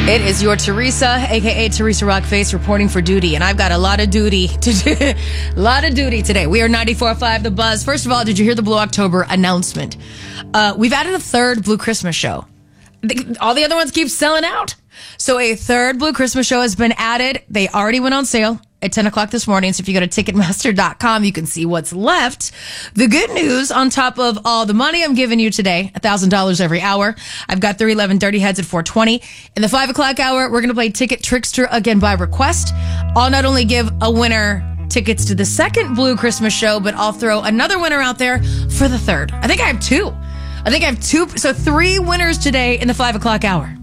It is your Teresa, a.k.a. Teresa Rockface, reporting for duty. And I've got a lot of duty to do. A lot of duty today. We are 94.5 The Buzz. First of all, did you hear the Blue October announcement? We've added a third Blue Christmas show. All the other ones keep selling out. So a third Blue Christmas show has been added. They already went on sale at 10 o'clock this morning. So if you go to Ticketmaster.com, you can see what's left. The good news, on top of all the money I'm giving you today, $1,000 every hour, I've got 311 Dirty Heads at 420. In the 5 o'clock hour, we're going to play Ticket Trickster again by request. I'll not only give a winner tickets to the second Blue Christmas show, but I'll throw another winner out there for the third. I think I have two. So 3 winners today in the 5 o'clock hour.